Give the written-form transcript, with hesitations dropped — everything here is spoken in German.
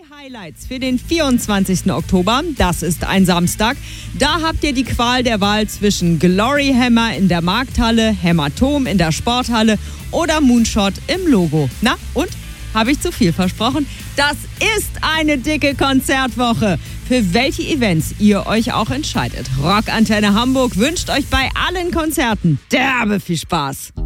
Highlights für den 24. Oktober, das ist ein Samstag. Da habt ihr die Qual der Wahl zwischen Glory Hammer in der Markthalle, Hämatom in der Sporthalle oder Moonshot im Logo. Na und? Habe ich zu viel versprochen? Das ist eine dicke Konzertwoche. Für welche Events ihr euch auch entscheidet. Rockantenne Hamburg wünscht euch bei allen Konzerten derbe viel Spaß.